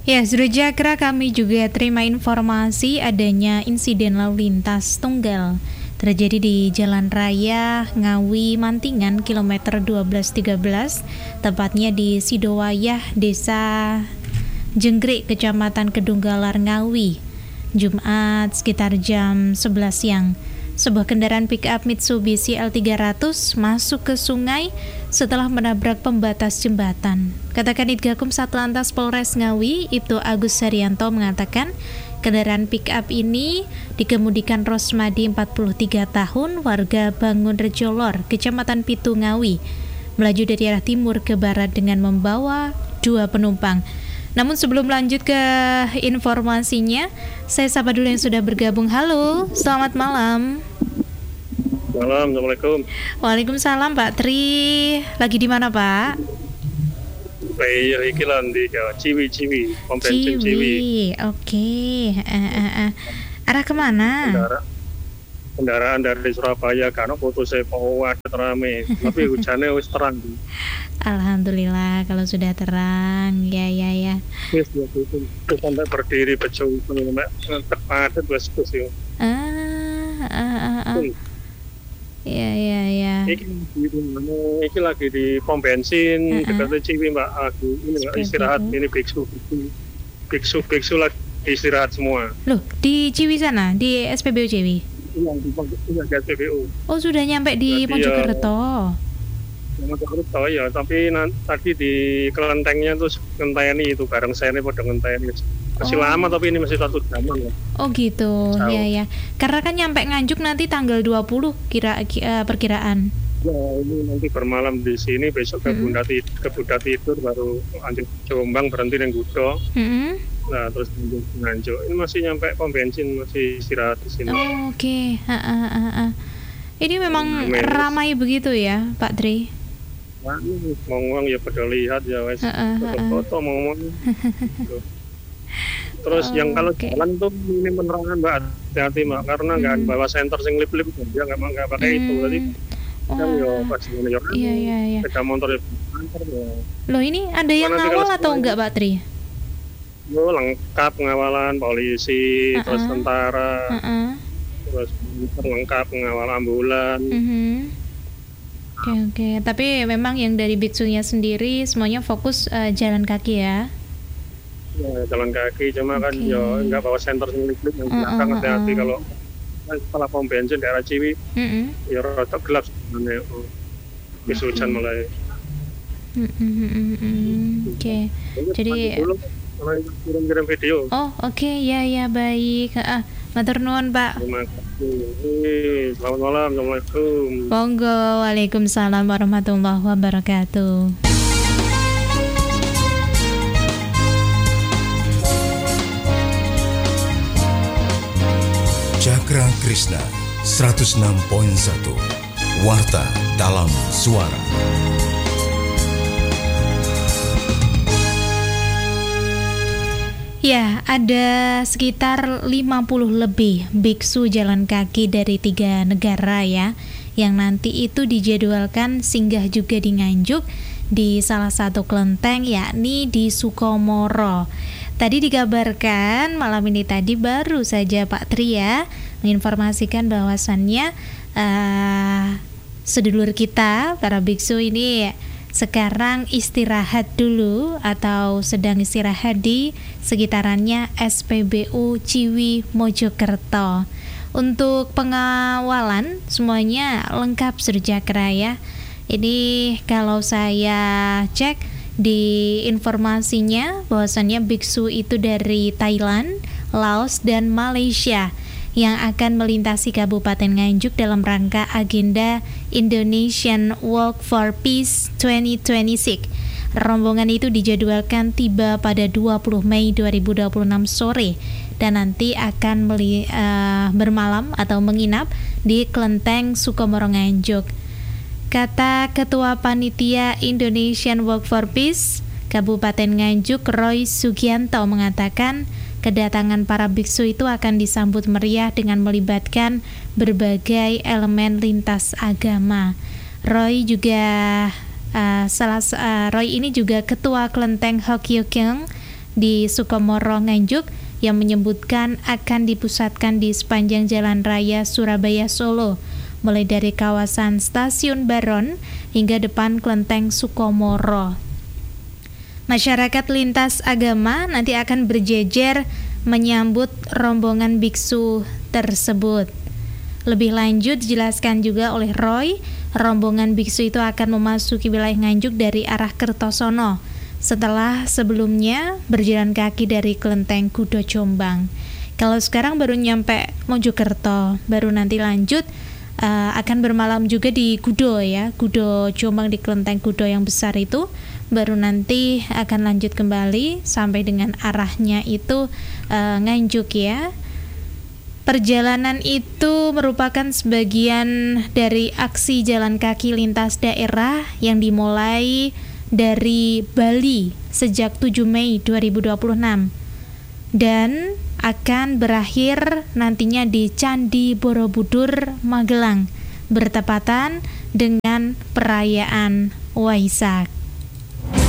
Ya, Sudrajatara, kami juga terima informasi adanya insiden lalu lintas tunggal terjadi di Jalan Raya Ngawi Mantingan kilometer 1213, tepatnya di Sidowayah, Desa Jenggrik, Kecamatan Kedunggalar, Ngawi, Jumat sekitar jam 11 siang. Sebuah kendaraan pick-up Mitsubishi L300 masuk ke sungai setelah menabrak pembatas jembatan. Kata Kanitgakum Satlantas Polres Ngawi, Ibtu Agus Haryanto mengatakan, kendaraan pick-up ini dikemudikan Rosmadi 43 tahun, warga Bangun Rejolor, Kecamatan Pitu, Ngawi, melaju dari arah timur ke barat dengan membawa 2 penumpang. Namun sebelum lanjut ke informasinya, saya sapa dulu yang sudah bergabung. Halo, selamat malam. Malam, Assalamualaikum. Waalaikumsalam, Pak Tri. Lagi di mana, Pak? Iya, iki lah di Ciwi, pom bensin Ciwi. Oke. Arah kemana? Kendaraan dari Surabaya, karena foto saya wadah rame, tapi hujannya wis terang. Alhamdulillah kalau sudah terang. Ya. Wis sampai berdiri bejo tepat wis ya. Ya. Iki lagi di pom bensin dekat Ciwi, Mbak. Ini Mbak istirahat, ini biksu lagi istirahat semua. Loh, di Ciwi sana, di SPBU Ciwi? Iya, di SPBU. Oh, sudah nyampe di Mojokerto. Mojokerto ya, tapi tadi di kelentengnya tuh ngenteni itu bareng saya ini pada ngenteni. Masih lama tapi ini masih 1 jam ya. Oh gitu, ya. Karena kan nyampe Nganjuk nanti tanggal 20 perkiraan. Ya, ini nanti bermalam di sini, besok ke Bunda Tidur, baru lanjut Jombang, berhenti di Gudo. Nah, terus Nganjuk. Ini masih nyampe pom bensin, masih istirahat di sini. Oh, oke. Ini memang ramai begitu ya, Pak Tri? Ngomong ya pada lihat ya, wes foto ngomong. Terus yang kalau jalan tuh ini penerangan, Mbak, hati-hati, Mbak, karena nggak bawa senter sing lip-lip, dia nggak pakai itu tadi. Kan yo pas ini yo. Iya. Sepeda motor ya. Loh, ini ada yang ngawal atau enggak, Pak Tri? Yo, lengkap pengawalan polisi, terus tentara, terus lengkap pengawal ambulan. Oke. Tapi memang yang dari Bitsunya sendiri semuanya fokus jalan kaki ya? Ya, jalan kaki, cuma kan yo nggak bawa senter sendiri, yang belakang hati-hati kalau setelah pom bensin daerah Ciwi, ya rada gelap sebenarnya. Bis hujan mulai. Oke. Jadi kirim video. Oh, oke. Ya, baik. Matur nuwun, Pak. Terima kasih. Selamat malam. Assalamualaikum. Monggo. Waalaikumsalam warahmatullahi wabarakatuh. Cakra Krishna 106.1 Warta dalam Suara. Ya, ada sekitar 50 lebih biksu jalan kaki dari 3 negara ya, yang nanti itu dijadwalkan singgah juga di Nganjuk di salah satu kelenteng, yakni di Sukomoro. Tadi dikabarkan malam ini tadi baru saja Pak Tri ya menginformasikan bahwasannya sedulur kita para biksu ini sekarang istirahat dulu atau sedang istirahat di sekitarannya SPBU Ciwi Mojokerto. Untuk pengawalan semuanya lengkap Sudrajatara ya. Ini kalau saya cek di informasinya bahwasannya biksu itu dari Thailand, Laos, dan Malaysia yang akan melintasi Kabupaten Nganjuk dalam rangka agenda Indonesian Walk for Peace 2026. Rombongan itu dijadwalkan tiba pada 20 Mei 2026 sore dan nanti akan bermalam atau menginap di Kelenteng Sukomoro Nganjuk. Kata Ketua Panitia Indonesian Walk for Peace Kabupaten Nganjuk, Roy Sugianto, mengatakan kedatangan para biksu itu akan disambut meriah dengan melibatkan berbagai elemen lintas agama. Roy ini juga Ketua Kelenteng Hokyokyung di Sukomoro, Nganjuk yang menyebutkan akan dipusatkan di sepanjang Jalan Raya Surabaya Solo, mulai dari kawasan Stasiun Baron hingga depan Klenteng Sukomoro. Masyarakat lintas agama nanti akan berjejer menyambut rombongan biksu tersebut. Lebih lanjut dijelaskan juga oleh Roy, rombongan biksu itu akan memasuki wilayah Nganjuk dari arah Kertosono setelah sebelumnya berjalan kaki dari Klenteng Kudo Jombang. Kalau sekarang baru nyampe Mojokerto, baru nanti lanjut akan bermalam juga di Kudo ya, Kudo Jombang di Klenteng Kudo yang besar itu, baru nanti akan lanjut kembali sampai dengan arahnya itu Nganjuk ya. Perjalanan itu merupakan sebagian dari aksi jalan kaki lintas daerah yang dimulai dari Bali sejak 7 Mei 2026 dan akan berakhir nantinya di Candi Borobudur, Magelang, bertepatan dengan perayaan Waisak.